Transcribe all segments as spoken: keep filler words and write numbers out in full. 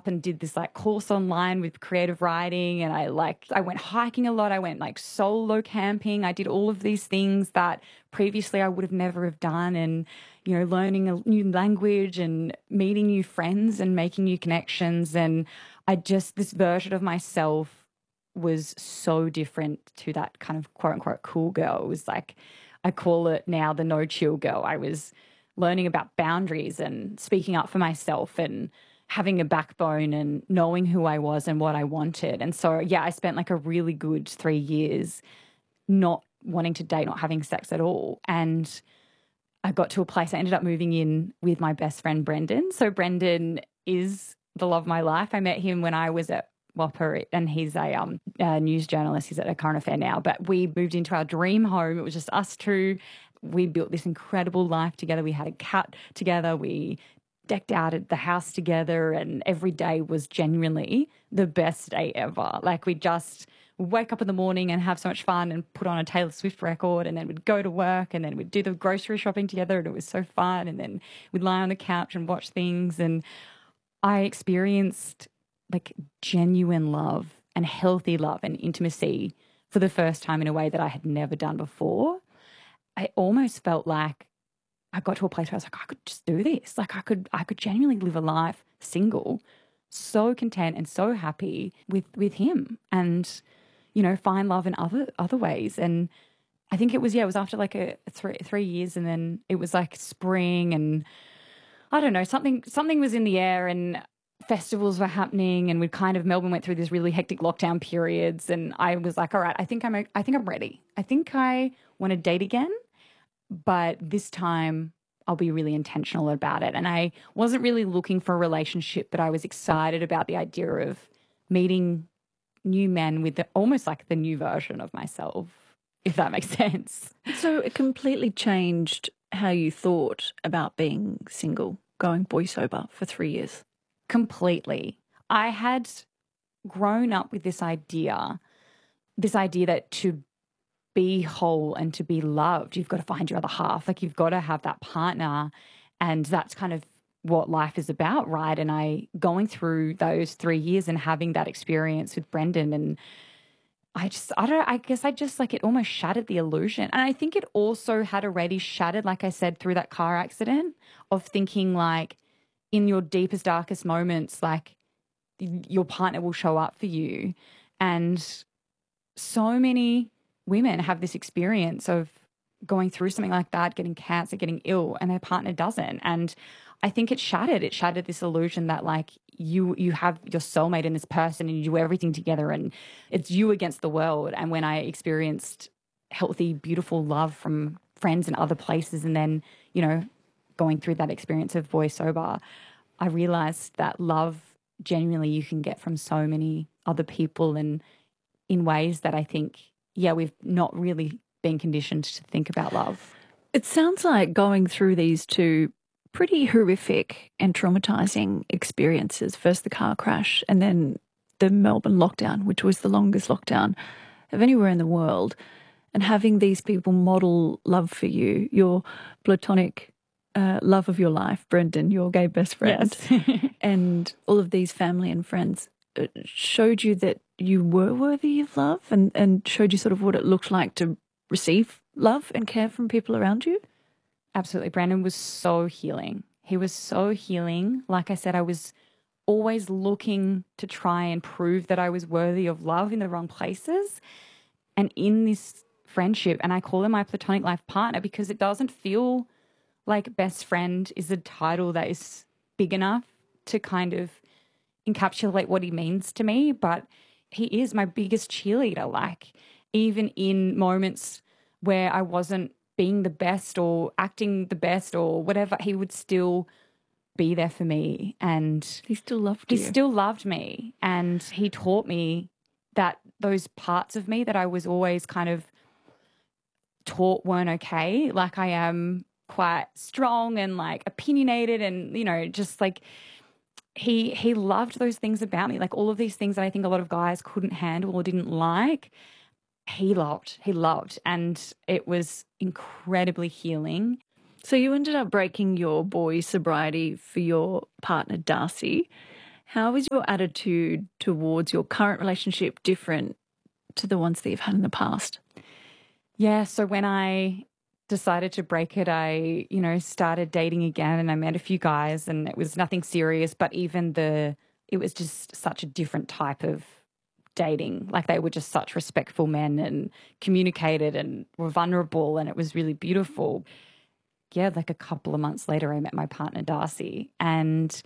and did this like course online with creative writing, and I like I went hiking a lot. I went like solo camping. I did all of these things that previously I would have never have done, and you know, learning a new language and meeting new friends and making new connections. And I just, this version of myself was so different to that kind of quote unquote cool girl. It was like, I call it now the no chill girl. I was learning about boundaries and speaking up for myself and having a backbone and knowing who I was and what I wanted. And so, yeah, I spent like a really good three years not wanting to date, not having sex at all. And I got to a place, I ended up moving in with my best friend, Brendan. So Brendan is the love of my life. I met him when I was at Whopper, and he's a, um, a news journalist. He's at a current affair now. But we moved into our dream home. It was just us two. We built this incredible life together. We had a cat together. We decked out at the house together, and every day was genuinely the best day ever. Like, we just wake up in the morning and have so much fun and put on a Taylor Swift record, and then we'd go to work, and then we'd do the grocery shopping together, and it was so fun. And then we'd lie on the couch and watch things. And I experienced like genuine love and healthy love and intimacy for the first time in a way that I had never done before. I almost felt like I got to a place where I was like, I could just do this. Like I could, I could genuinely live a life single, so content and so happy with, with him, and, you know, find love in other, other ways. And I think it was, yeah, it was after like a three, three years, and then it was like spring, and I don't know, something, something was in the air, and festivals were happening, and we kind of, Melbourne went through this really hectic lockdown periods, and I was like, all right, I think I'm, I think I'm ready. I think I want to date again. But this time I'll be really intentional about it. And I wasn't really looking for a relationship, but I was excited about the idea of meeting new men with the, almost like the new version of myself, if that makes sense. So it completely changed how you thought about being single, going boy sober for three years. Completely. I had grown up with this idea, this idea that to be whole and to be loved, you've got to find your other half. Like, you've got to have that partner, and that's kind of what life is about, right? And I, going through those three years and having that experience with Brendan, and I just, I don't, I guess I just like, it almost shattered the illusion. And I think it also had already shattered, like I said, through that car accident, of thinking like in your deepest, darkest moments, like your partner will show up for you. And so many women have this experience of going through something like that, getting cancer, getting ill, and their partner doesn't. And I think it shattered. It shattered this illusion that like you you have your soulmate in this person, and you do everything together, and it's you against the world. And when I experienced healthy, beautiful love from friends and other places, and then, you know, going through that experience of boy sober, I realized that love genuinely you can get from so many other people, and in ways that I think, yeah, we've not really been conditioned to think about love. It sounds like going through these two pretty horrific and traumatizing experiences, first the car crash and then the Melbourne lockdown, which was the longest lockdown of anywhere in the world, and having these people model love for you, your platonic uh, love of your life, Brendan, your gay best friend, yes. and all of these family and friends showed you that you were worthy of love, and, and showed you sort of what it looked like to receive love and care from people around you? Absolutely. Brandon was so healing. He was so healing. Like I said, I was always looking to try and prove that I was worthy of love in the wrong places. And in this friendship, and I call him my platonic life partner because it doesn't feel like best friend is a title that is big enough to kind of encapsulate what he means to me, but he is my biggest cheerleader. Like, even in moments where I wasn't being the best or acting the best or whatever, he would still be there for me. And he still loved he you. He still loved me. And he taught me that those parts of me that I was always kind of taught weren't okay. Like, I am quite strong and like opinionated, and, you know, just like he he loved those things about me. Like, all of these things that I think a lot of guys couldn't handle or didn't like, he loved, he loved. And it was incredibly healing. So you ended up breaking your boy sobriety for your partner, Darcy. How is your attitude towards your current relationship different to the ones that you've had in the past? Yeah, so when I decided to break it, I, you know, started dating again and I met a few guys and it was nothing serious, but even the, it was just such a different type of dating. Like they were just such respectful men and communicated and were vulnerable and it was really beautiful. Yeah, like a couple of months later, I met my partner, Darcy, and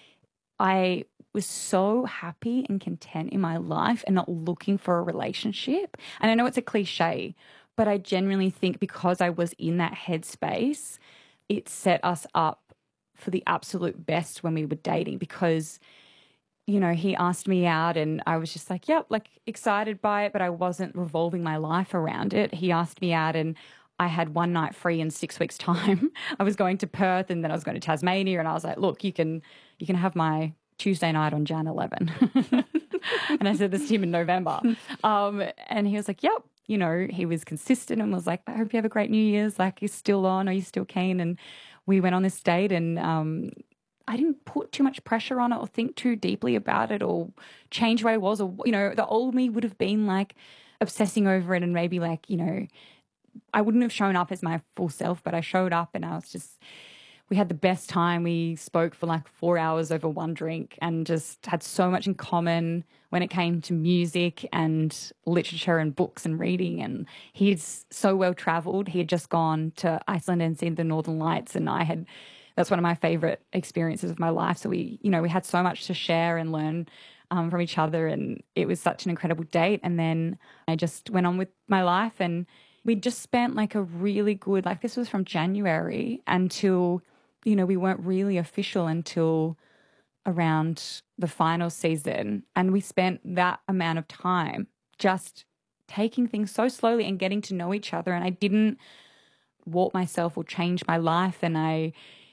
I was so happy and content in my life and not looking for a relationship. And I know it's a cliche, but I genuinely think because I was in that headspace, it set us up for the absolute best when we were dating because, you know, he asked me out and I was just like, yep, like excited by it, but I wasn't revolving my life around it. He asked me out and I had one night free in six weeks' time. I was going to Perth and then I was going to Tasmania and I was like, look, you can you can have my Tuesday night on January eleventh. And I said this to him in November. Um, and he was like, yep. You know, he was consistent and was like, I hope you have a great New Year's. Like, you're still on. Are you still keen? And we went on this date and um, I didn't put too much pressure on it or think too deeply about it or change where I was. Or, you know, the old me would have been like obsessing over it and maybe like, you know, I wouldn't have shown up as my full self, but I showed up and I was just, we had the best time. We spoke for like four hours over one drink and just had so much in common when it came to music and literature and books and reading. And he's so well traveled. He had just gone to Iceland and seen the Northern Lights. And I had, that's one of my favorite experiences of my life. So we, you know, we had so much to share and learn um, from each other. And it was such an incredible date. And then I just went on with my life and we just spent like a really good, like this was from January until, you know, we weren't really official until around the final season. And we spent that amount of time just taking things so slowly and getting to know each other. And I didn't warp myself or change my life. And I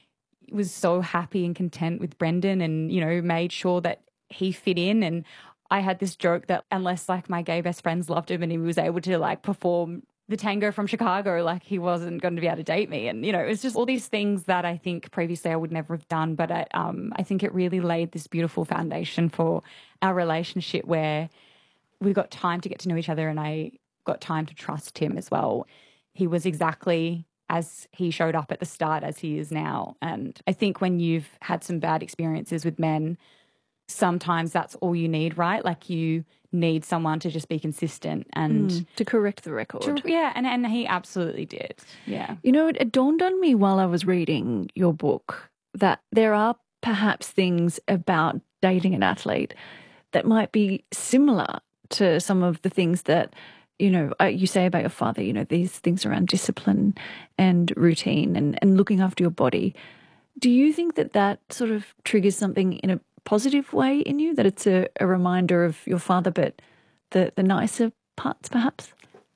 was so happy and content with Brendan and, you know, made sure that he fit in. And I had this joke that unless like my gay best friends loved him and he was able to like perform the tango from Chicago, like he wasn't going to be able to date me. And, you know, it was just all these things that I think previously I would never have done. But I, um, I think it really laid this beautiful foundation for our relationship where we got time to get to know each other and I got time to trust him as well. He was exactly as he showed up at the start as he is now. And I think when you've had some bad experiences with men, sometimes that's all you need, right? Like you need someone to just be consistent and mm, to correct the record. To, yeah, and, and he absolutely did. Yeah. You know, it, it dawned on me while I was reading your book that there are perhaps things about dating an athlete that might be similar to some of the things that, you know, you say about your father, you know, these things around discipline and routine and, and looking after your body. Do you think that that sort of triggers something in a positive way in you, that it's a, a reminder of your father, but the, the nicer parts perhaps?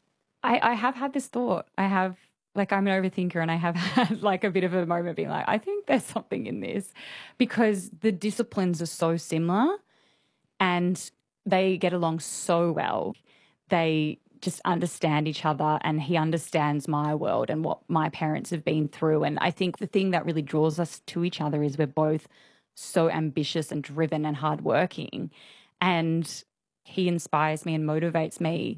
I, I have had this thought. I have, like, I'm an overthinker and I have had like a bit of a moment being like, I think there's something in this because the disciplines are so similar and they get along so well. They just understand each other and he understands my world and what my parents have been through. And I think the thing that really draws us to each other is we're both so ambitious and driven and hardworking. And he inspires me and motivates me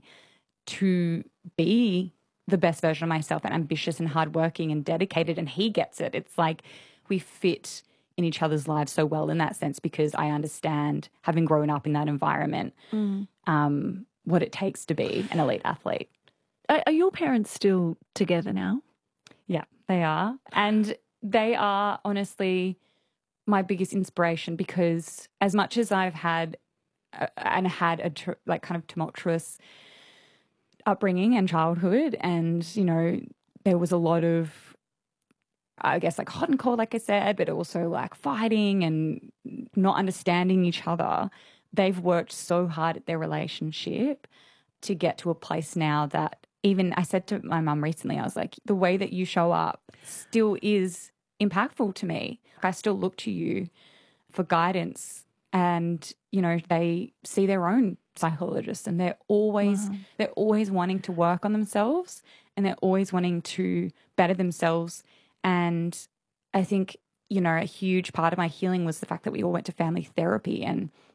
to be the best version of myself and ambitious and hardworking and dedicated. And he gets it. It's like we fit in each other's lives so well in that sense because I understand, having grown up in that environment, mm. um, what it takes to be an elite athlete. Are, are your parents still together now? Yeah, they are. And they are honestly my biggest inspiration because as much as I've had uh, and had a tr- like kind of tumultuous upbringing and childhood and, you know, there was a lot of, I guess, like hot and cold, like I said, but also like fighting and not understanding each other. They've worked so hard at their relationship to get to a place now that even I said to my mum recently, I was like, the way that you show up still is impactful to me. I still look to you for guidance and, you know, they see their own psychologists and they're always, wow. they're always wanting to work on themselves and they're always wanting to better themselves. And I think you know, a huge part of my healing was the fact that we all went to family therapy, and